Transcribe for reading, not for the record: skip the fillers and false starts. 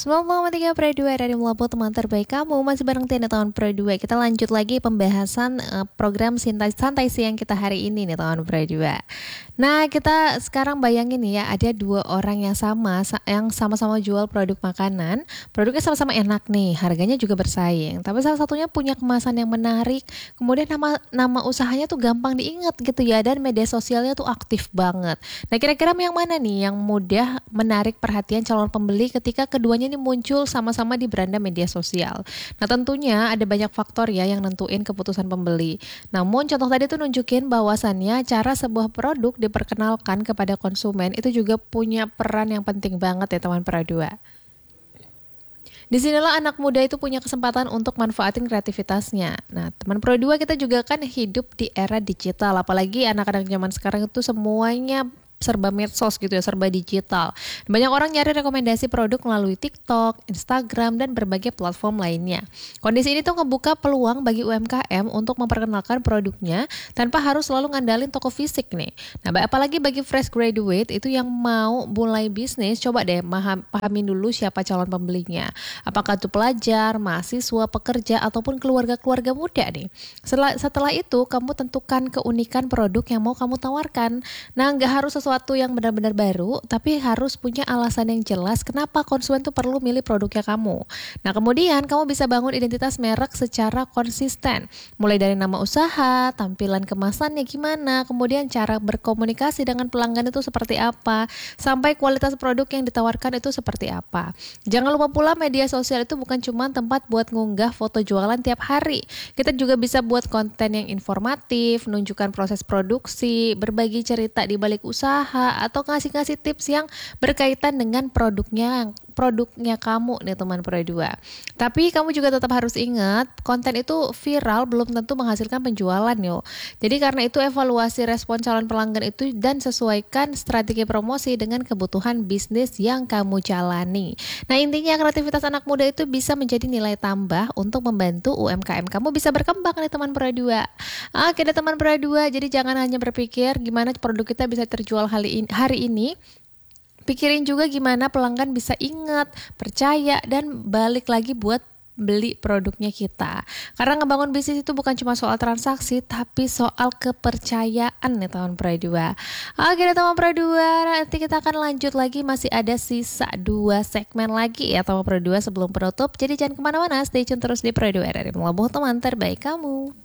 93 Pro 2 dari Melabuh teman terbaik kamu. Masih bareng Tina tahun Pro 2. Kita lanjut lagi pembahasan program santai siang kita hari ini nih tahun Pro 2. Nah, kita sekarang bayangin nih ya, ada dua orang yang sama-sama jual produk makanan. Produknya sama-sama enak nih, harganya juga bersaing. Tapi salah satunya punya kemasan yang menarik, kemudian nama usahanya tuh gampang diingat gitu ya, dan media sosialnya tuh aktif banget. Nah, kira-kira yang mana nih yang mudah menarik perhatian calon pembeli ketika keduanya ini muncul sama-sama di beranda media sosial? Nah, tentunya ada banyak faktor ya yang nentuin keputusan pembeli. Namun contoh tadi tuh nunjukin bahwasannya cara sebuah produk diperkenalkan kepada konsumen itu juga punya peran yang penting banget ya teman Pro 2. Disinilah anak muda itu punya kesempatan untuk manfaatin kreativitasnya. Nah, teman Pro 2, kita juga kan hidup di era digital, apalagi anak-anak zaman sekarang itu semuanya serba medsos gitu ya, serba digital. Banyak orang nyari rekomendasi produk melalui TikTok, Instagram, dan berbagai platform lainnya. Kondisi ini tuh ngebuka peluang bagi UMKM untuk memperkenalkan produknya tanpa harus selalu ngandalin toko fisik nih. Nah, apalagi bagi fresh graduate itu yang mau mulai bisnis, coba deh pahamin dulu siapa calon pembelinya. Apakah itu pelajar, mahasiswa, pekerja, ataupun keluarga-keluarga muda nih. Setelah itu, kamu tentukan keunikan produk yang mau kamu tawarkan. Nah, nggak harus sesuatu yang benar-benar baru, tapi harus punya alasan yang jelas kenapa konsumen tuh perlu milih produknya kamu. Nah, kemudian kamu bisa bangun identitas merek secara konsisten. Mulai dari nama usaha, tampilan kemasannya gimana, kemudian cara berkomunikasi dengan pelanggan itu seperti apa, sampai kualitas produk yang ditawarkan itu seperti apa. Jangan lupa pula media sosial itu bukan cuma tempat buat ngunggah foto jualan tiap hari. Kita juga bisa buat konten yang informatif, menunjukkan proses produksi, berbagi cerita di balik usaha, atau ngasih tips yang berkaitan dengan produknya kamu nih teman Pro 2. Tapi kamu juga tetap harus ingat, konten itu viral belum tentu menghasilkan penjualan yo. Jadi karena itu evaluasi respon calon pelanggan itu dan sesuaikan strategi promosi dengan kebutuhan bisnis yang kamu jalani. Nah, intinya kreativitas anak muda itu bisa menjadi nilai tambah untuk membantu UMKM kamu bisa berkembang nih teman Pro 2. Oke deh teman Pro 2, jadi jangan hanya berpikir gimana produk kita bisa terjual hari ini. Pikirin juga gimana pelanggan bisa ingat, percaya, dan balik lagi buat beli produknya kita. Karena ngebangun bisnis itu bukan cuma soal transaksi, tapi soal kepercayaan nih teman Pro 2. Oke deh teman Pro 2, nanti kita akan lanjut lagi, masih ada sisa 2 segmen lagi ya teman Pro 2 sebelum penutup. Jadi jangan kemana-mana, stay tune terus di Pro 2 dari Melabuh teman terbaik kamu.